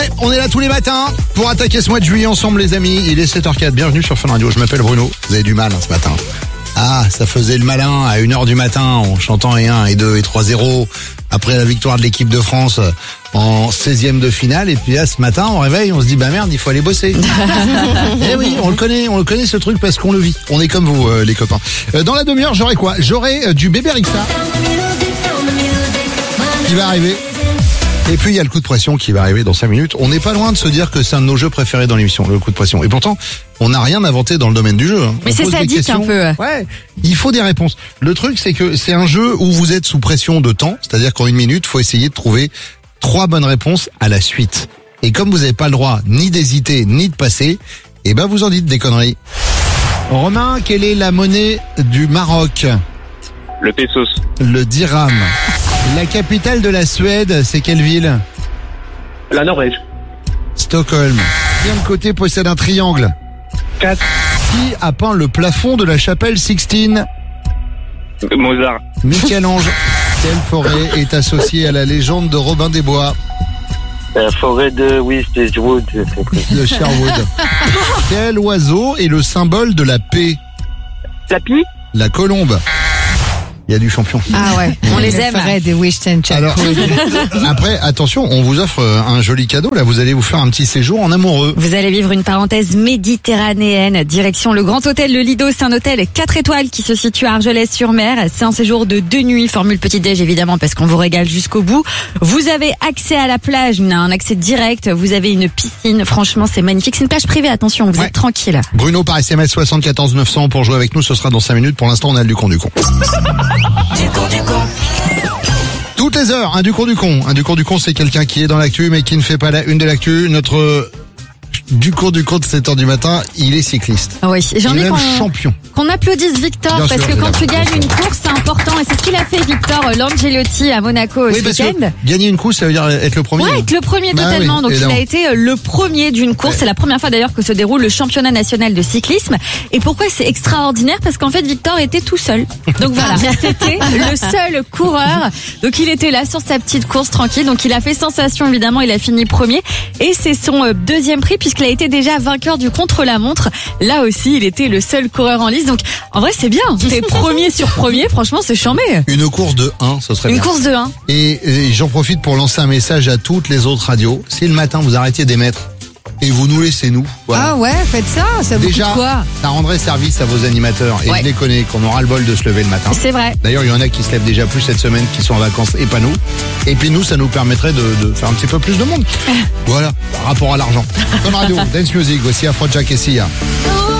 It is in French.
On est là tous les matins pour attaquer ce mois de juillet ensemble les amis. Il est 7h04, bienvenue sur Fun Radio. Je m'appelle Bruno, vous avez du mal ce matin. Ah, ça faisait le malin à 1h du matin en chantant et 1 et 2 et 3-0 après la victoire de l'équipe de France en 16e de finale. Et puis là ce matin on réveille, on se dit bah merde, il faut aller bosser. Eh oui, on le connaît ce truc parce qu'on le vit. On est comme vous les copains. Dans la demi-heure j'aurai quoi? J'aurai du Bébé Rexha qui va arriver. Et puis il y a le coup de pression qui va arriver dans 5 minutes. On n'est pas loin de se dire que c'est un de nos jeux préférés dans l'émission, le coup de pression. Et pourtant, on n'a rien inventé dans le domaine du jeu. Mais c'est sadique un peu. Ouais, il faut des réponses. Le truc, c'est que c'est un jeu où vous êtes sous pression de temps. C'est-à-dire qu'en 1 minute, il faut essayer de trouver 3 bonnes réponses à la suite. Et comme vous n'avez pas le droit ni d'hésiter, ni de passer, eh ben vous en dites des conneries. Romain, quelle est la monnaie du Maroc? Le pesos. Le dirham. La capitale de la Suède, c'est quelle ville? La Norvège. Stockholm. Combien de côtés possède un triangle? 4. Qui a peint le plafond de la chapelle Sixtine? Mozart. Michel-Ange. Quelle forêt est associée à la légende de Robin des Bois? La forêt de Westwood. De Sherwood. Quel oiseau est le symbole de la paix? La pie. La colombe. Il y a du champion. Ah ouais, on les aime. Des Alors, après, attention, on vous offre un joli cadeau. Là, vous allez vous faire un petit séjour en amoureux. Vous allez vivre une parenthèse méditerranéenne. Direction le Grand Hôtel Le Lido. C'est un hôtel 4 étoiles qui se situe à Argelès-sur-Mer. C'est un séjour de 2 nuits. Formule petit-déj, évidemment, parce qu'on vous régale jusqu'au bout. Vous avez accès à la plage, un accès direct. Vous avez une piscine. Franchement, c'est magnifique. C'est une plage privée. Attention, vous êtes tranquille. Bruno par SMS 74 900 pour jouer avec nous. Ce sera dans 5 minutes. Pour l'instant, on a le Ducon du con. Toutes les heures, un Ducon du con. Un Ducon du con, c'est quelqu'un qui est dans l'actu mais qui ne fait pas la une de l'actu. Notre Ducon du con de 7h du matin, il est cycliste. Oui, il est même champion. Qu'on applaudisse Victor, Bien parce sûr, que quand tu bien gagnes une course, c'est important. Et c'est ce qu'il a fait, Victor Langelotti, à Monaco Oui, ce parce que week-end. gagner une course, ça veut dire être le premier. Ouais, être le premier Bah totalement. oui, Donc évidemment. il a été le premier d'une course. Ouais. C'est la première fois d'ailleurs que se déroule le championnat national de cyclisme. Et pourquoi c'est extraordinaire? Parce qu'en fait, Victor était tout seul. Donc voilà, c'était le seul coureur. Donc il était là sur sa petite course tranquille. Donc il a fait sensation évidemment. Il a fini premier. Et c'est son deuxième prix puisqu'il a été déjà vainqueur du contre-la-montre. Là aussi, il était le seul coureur en lice. Donc en vrai, c'est bien. T'es premier sur premier. Franchement, c'est chambé. Une course de 1, ce serait Une bien. course de 1. Et j'en profite pour lancer un message à toutes les autres radios. Si le matin vous arrêtiez d'émettre et vous nous laissez nous, voilà. Ah ouais, faites ça vous Déjà, coûte quoi? ça rendrait service à vos animateurs. Et Ouais. je les connais, qu'on aura le bol de se lever le matin. C'est vrai. D'ailleurs, il y en a qui se lèvent déjà plus cette semaine, qui sont en vacances et pas nous. Et puis nous, ça nous permettrait de faire un petit peu plus de monde. Voilà, par rapport à l'argent. Comme radio, Dance Music, voici Afrojack et Sia.